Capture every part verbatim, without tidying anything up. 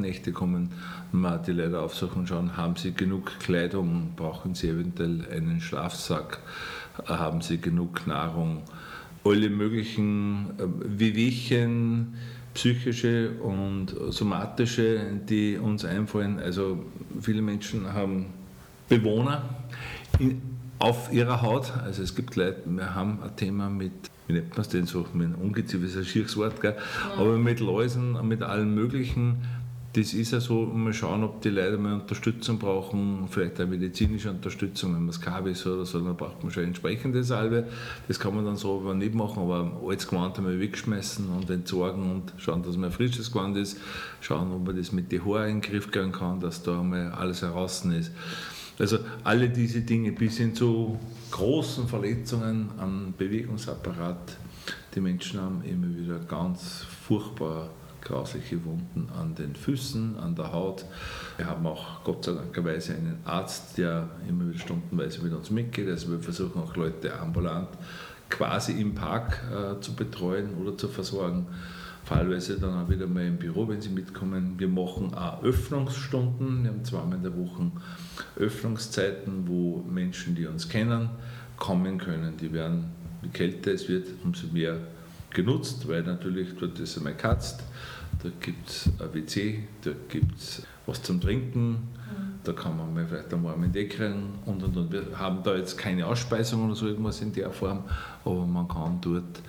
Nächte kommen mal die Leute aufsuchen und schauen, haben sie genug Kleidung, brauchen sie eventuell einen Schlafsack, haben sie genug Nahrung, alle möglichen Wehwehchen, psychische und somatische, die uns einfallen. Also viele Menschen haben Bewohner in, auf ihrer Haut. Also es gibt Leute, wir haben ein Thema mit, wie nennt man es denn so, mit einem Ungeziefer, ist ein schieres Wort, gell? Ja. Aber mit Läusen, mit allem Möglichen. Das ist ja so, mal schauen, ob die Leute mal Unterstützung brauchen, vielleicht auch medizinische Unterstützung, wenn man es K W ist oder so, dann braucht man schon entsprechende Salbe. Das kann man dann so aber nicht machen, aber altes Gewand einmal wegschmeißen und entsorgen und schauen, dass man ein frisches Gewand ist, schauen, ob man das mit den Haaren in den Griff kriegen kann, dass da einmal alles heraus ist. Also alle diese Dinge bis hin zu großen Verletzungen am Bewegungsapparat. Die Menschen haben immer wieder ganz furchtbar grausliche Wunden an den Füßen, an der Haut. Wir haben auch Gott sei Dank einen Arzt, der immer wieder stundenweise mit uns mitgeht. Also wir versuchen auch Leute ambulant quasi im Park äh, zu betreuen oder zu versorgen. Fallweise dann auch wieder mal im Büro, wenn sie mitkommen. Wir machen auch Öffnungsstunden. Wir haben zweimal in der Woche Öffnungszeiten, wo Menschen, die uns kennen, kommen können. Die werden, je kälter es wird, umso mehr genutzt, weil natürlich dort ist einmal gekatzt, da gibt es ein W C, da gibt es was zum Trinken, mhm. da kann man mal vielleicht einen warmen Tee kriegen und, und, und. Wir haben da jetzt keine Ausspeisung oder so irgendwas in der Form, aber man kann dort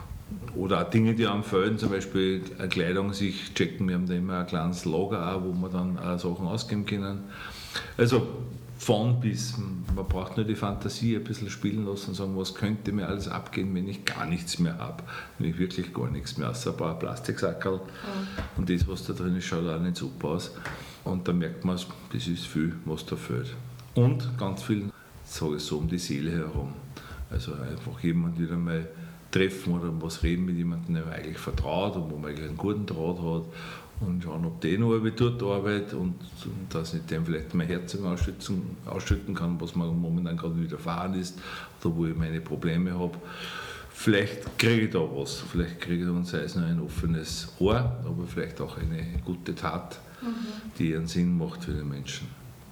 oder auch Dinge, die einem fehlen, zum Beispiel Kleidung sich checken. Wir haben da immer ein kleines Lager auch, wo wir dann auch Sachen ausgeben können. Also von bis, man braucht nur die Fantasie ein bisschen spielen lassen und sagen, was könnte mir alles abgehen, wenn ich gar nichts mehr habe. Wenn ich wirklich gar nichts mehr, außer ein paar Plastiksackerl. Ja. Und das, was da drin ist, schaut auch nicht super aus. Und da merkt man, das ist viel, was da fehlt. Und ganz viel, sage ich so, um die Seele herum. Also einfach jemand wieder mal treffen oder was reden mit jemandem, der man eigentlich vertraut und wo man eigentlich einen guten Draht hat und schauen, ob der noch dort arbeitet und, und dass ich dem vielleicht mein Herz ausschütten, ausschütten kann, was mir momentan gerade widerfahren ist oder wo ich meine Probleme habe. Vielleicht kriege ich da was, vielleicht kriege ich da, sei es nur ein offenes Ohr, aber vielleicht auch eine gute Tat, mhm. die einen Sinn macht für den Menschen.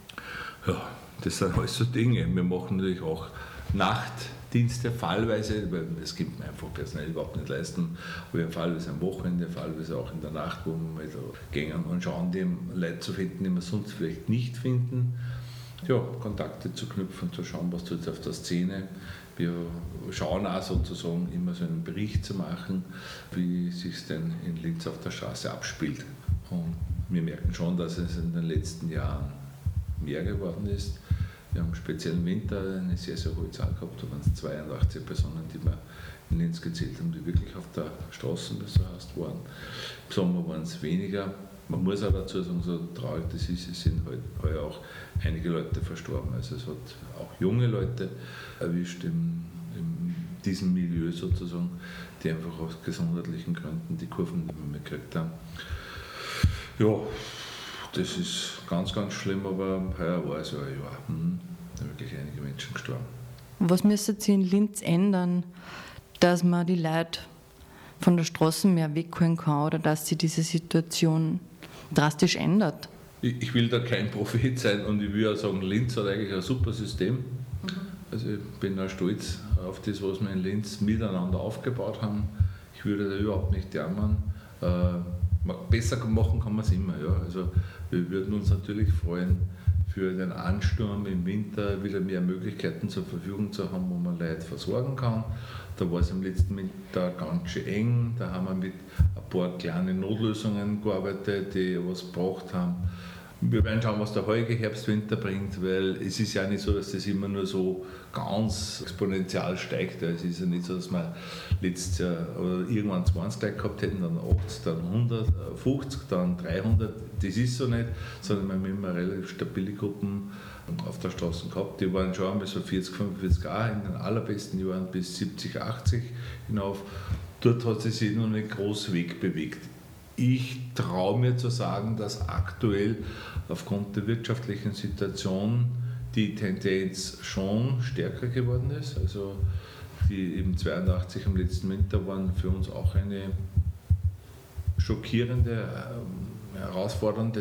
Ja, das sind alles so Dinge. Wir machen natürlich auch Nachtdienste fallweise, weil das gibt man einfach personell überhaupt nicht leisten. Wir haben fallweise am Wochenende, fallweise auch in der Nacht, wo wir mal da gehen und schauen, die Leute zu finden, die wir sonst vielleicht nicht finden. Ja, Kontakte zu knüpfen, zu schauen, was tut auf der Szene. Wir schauen auch sozusagen immer so einen Bericht zu machen, wie es sich denn in Linz auf der Straße abspielt. Und wir merken schon, dass es in den letzten Jahren mehr geworden ist. Wir haben speziell im Winter eine sehr, sehr hohe Zahl gehabt. Da waren es zweiundachtzig Personen, die wir in Linz gezählt haben, die wirklich auf der Straße, das so heißt, waren. Im Sommer waren es weniger. Man muss auch dazu sagen, so traurig das ist, es sind halt heuer auch einige Leute verstorben. Also es hat auch junge Leute erwischt in diesem Milieu sozusagen, die einfach aus gesundheitlichen Gründen die Kurven nicht mehr gekriegt haben. Ja, das ist ganz, ganz schlimm, aber heuer war es ja ein Jahr. Hm, da sind wirklich einige Menschen gestorben. Was müsste sich in Linz ändern, dass man die Leute von der Straße mehr wegholen kann oder dass sich diese Situation drastisch ändert? Ich, ich will da kein Prophet sein und ich will auch sagen, Linz hat eigentlich ein super System. Mhm. Also ich bin auch stolz auf das, was wir in Linz miteinander aufgebaut haben. Ich würde da überhaupt nicht jammern. Äh, besser machen kann man es immer. Ja. Also wir würden uns natürlich freuen, für den Ansturm im Winter wieder mehr Möglichkeiten zur Verfügung zu haben, wo man Leute versorgen kann. Da war es im letzten Winter ganz schön eng. Da haben wir mit ein paar kleinen Notlösungen gearbeitet, die was gebraucht haben. Wir werden schauen, was der heutige Herbst-Winter bringt, weil es ist ja nicht so, dass das immer nur so ganz exponentiell steigt. Es ist ja nicht so, dass wir letztes Jahr oder irgendwann zwanzig gleich gehabt hätten, dann achtzig, dann hundertfünfzig, dann dreihundert. Das ist so nicht, sondern wir haben immer relativ stabile Gruppen auf der Straße gehabt. Die waren schon einmal so vierzig, fünfundvierzig Jahre in den allerbesten Jahren bis siebzig, achtzig hinauf. Dort hat es sich noch nicht groß wegbewegt. Ich traue mir zu sagen, dass aktuell aufgrund der wirtschaftlichen Situation die Tendenz schon stärker geworden ist. Also die eben zweiundachtzig im letzten Winter waren für uns auch eine schockierende, herausfordernde